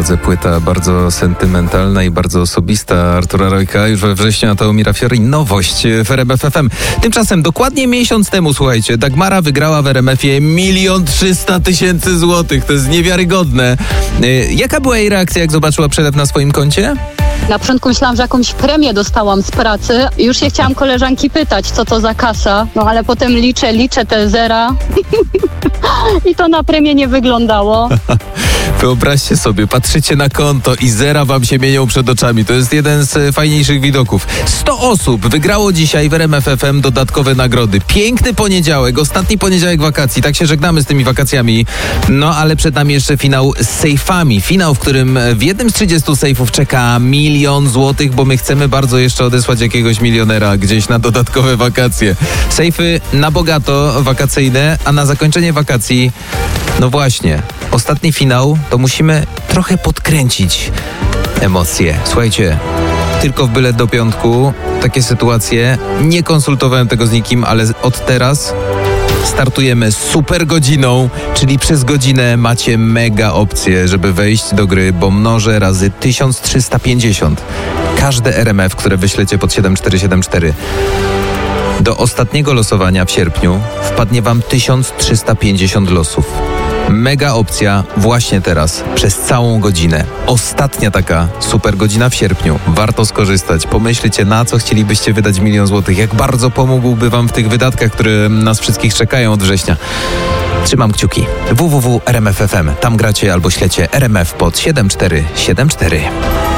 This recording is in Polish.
drodze płyta bardzo sentymentalna i bardzo osobista Artura Rojka. Już we wrześniu, a to Mira Fiori. Nowość w RMF FM. Tymczasem dokładnie miesiąc temu, słuchajcie, Dagmara wygrała w RMF-ie 1 300 000 złotych. To jest niewiarygodne. Jaka była jej reakcja, jak zobaczyła przelew na swoim koncie? Na początku myślałam, że jakąś premię dostałam z pracy. Już się chciałam koleżanki pytać, co to za kasa. No ale potem liczę te zera i to na premię nie wyglądało. Wyobraźcie sobie, patrzycie na konto i zera wam się mienią przed oczami. To jest jeden z fajniejszych widoków. 100 osób wygrało dzisiaj w RMF FM dodatkowe nagrody. Piękny poniedziałek, ostatni poniedziałek wakacji. Tak się żegnamy z tymi wakacjami. No ale przed nami jeszcze finał z sejfami. Finał, w którym w jednym z 30 sejfów czeka 1 000 000 złotych, bo my chcemy bardzo jeszcze odesłać jakiegoś milionera gdzieś na dodatkowe wakacje. Sejfy na bogato wakacyjne, a na zakończenie wakacji, no właśnie, ostatni finał, to musimy trochę podkręcić emocje. Słuchajcie, tylko w bilet do piątku takie sytuacje. Nie konsultowałem tego z nikim, ale od teraz startujemy super godziną, czyli przez godzinę macie mega opcję, żeby wejść do gry, bo mnożę razy 1350. Każde RMF, które wyślecie pod 7474. Do ostatniego losowania w sierpniu wpadnie wam 1350 losów. Mega opcja właśnie teraz, przez całą godzinę. Ostatnia taka super godzina w sierpniu. Warto skorzystać. Pomyślcie, na co chcielibyście wydać 1 000 000 złotych. Jak bardzo pomógłby wam w tych wydatkach, które nas wszystkich czekają od września. Trzymam kciuki. www.rmf.fm. Tam gracie albo ślecie RMF pod 7474.